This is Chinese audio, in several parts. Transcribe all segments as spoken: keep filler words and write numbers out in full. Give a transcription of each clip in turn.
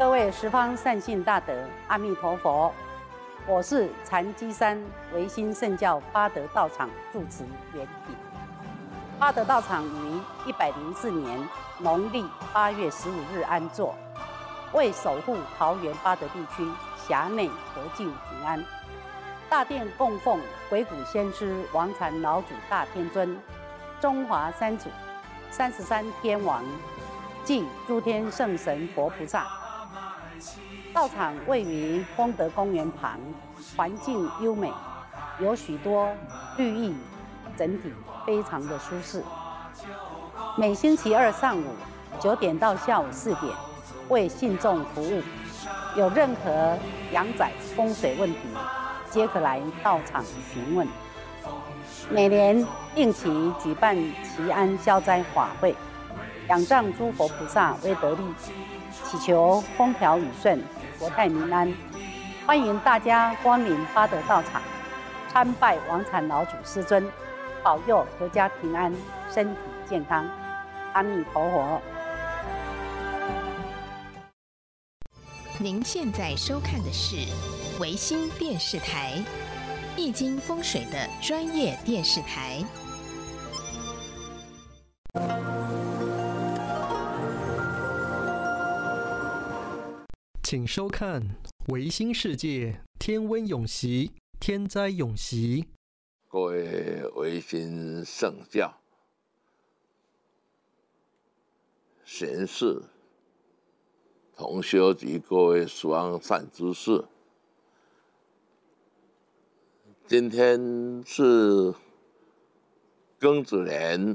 各位十方善信大德，阿弥陀佛！我是禅机山唯心圣教八德道场住持圆品。八德道场于一百零四年农历八月十五日安座，为守护桃园八德地区辖内和敬平安。大殿供奉鬼谷先师王禅老祖大天尊、中华三祖、三十三天王暨诸天圣神佛菩萨。道场位于丰德公园旁，环境优美，有许多绿意，整体非常的舒适。每星期二上午九点到下午四点为信众服务，有任何阳宅风水问题，皆可来道场询问。每年定期举办祈安消灾法会，仰仗诸佛菩萨威德力，祈求风调雨顺、国泰民安。欢迎大家光临八德道场，参拜王禅老祖师尊，保佑阖家平安、身体健康。阿弥陀佛。 您现在收看的是维新电视台易经风水的专业电视台。 请收看维新世界天温永息，天灾永息。 各位维新圣教贤士、同修及各位十方善知识，今天是庚子年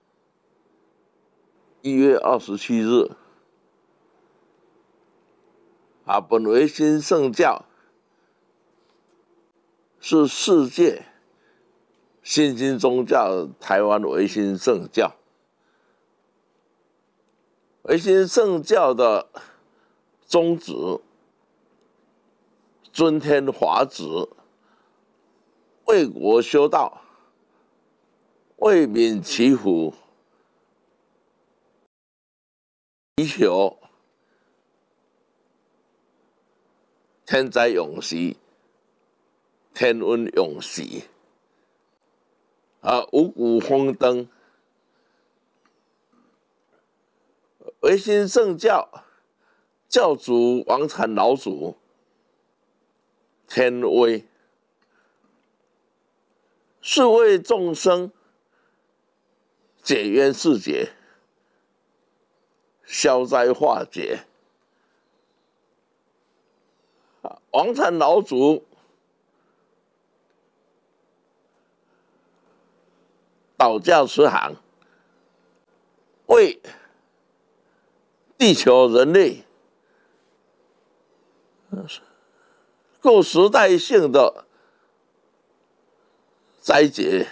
一月二十七日。啊，本维新圣教是世界新兴宗教台湾维新圣教。维新圣教的宗旨，尊天华旨，为国修道，为民祈福，祈求天灾永息，天温永息，啊，五谷丰登。维新圣教教主王禅老祖天威，是为众生解冤释结、消灾化解。王禅老祖导教慈航，为地球人类各时代性的灾劫